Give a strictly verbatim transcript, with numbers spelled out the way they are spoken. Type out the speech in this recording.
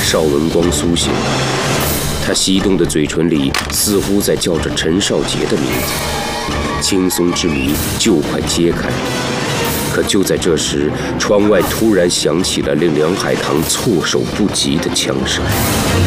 邵文光苏醒了，他翕动的嘴唇里似乎在叫着陈少杰的名字，轻松之谜就快揭开了。可就在这时，窗外突然响起了令梁海棠措手不及的枪声。